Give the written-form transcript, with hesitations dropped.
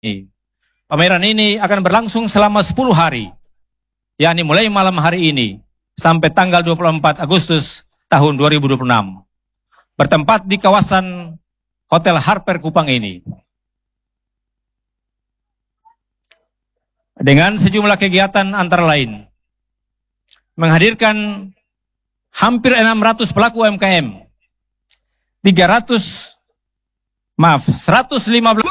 Pameran ini akan berlangsung selama 10 hari, yakni mulai malam hari ini sampai tanggal 24 Agustus tahun 2026. Bertempat di kawasan Hotel Harper Kupang ini. Dengan sejumlah kegiatan antara lain, menghadirkan hampir 600 pelaku UMKM, 115